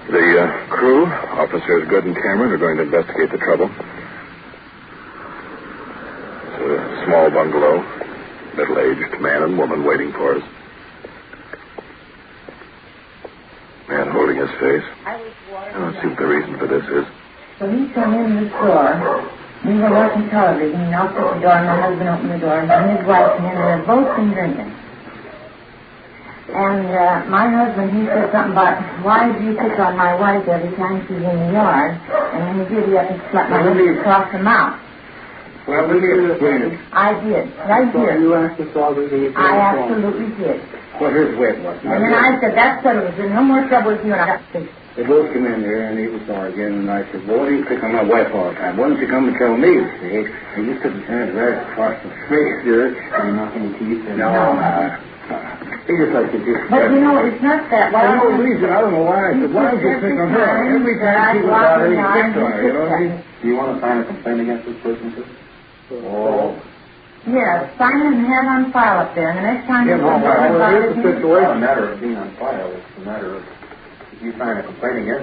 The crew, Officers Good and Cameron, are going to investigate the trouble. It's a small bungalow, middle-aged man and woman waiting for us. Man holding his face. I don't see what the reason for this is. So he come in the store. We were watching television. He knocked at the door, and my husband opened the door, and his wife came in, and they'd both been drinking. And my husband, he said something about, why do you pick on my wife every time she's in the yard? And when he did, he had to slap my husband across the mouth. Well, let me explain it. I did. Right here. You asked us all this. I absolutely did. Well, here's the way it was. And then I said, that's what it was. There's no more trouble with you, and I got fixed. They both come in there, and he was arguing, and I said, well, why do you pick on my wife all the time? Why don't you come and tell me, see? And you put his hands right across the face there, and knocking his teeth. And no. He just like to do. But you know, it's not that. For no reason. I don't know why. I said, why don't you pick on her? Every time she was out there, he picked on her, you know? Do you want to sign a complaint against this person, too? Oh. Yes, sign it and have it on file up there. And the next time yeah, you come well, here's the situation. It's not a matter of being on file. It's a matter of if you sign a complaint against